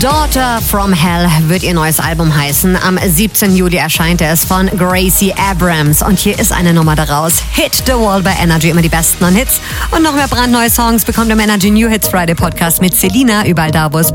Daughter from Hell wird ihr neues Album heißen. Am 17. Juli erscheint es von Gracie Abrams. Und hier ist eine Nummer daraus. Hit the Wall bei Energy, immer die besten an Hits. Und noch mehr brandneue Songs bekommt ihr im Energy New Hits Friday Podcast mit Selina, überall da, wo es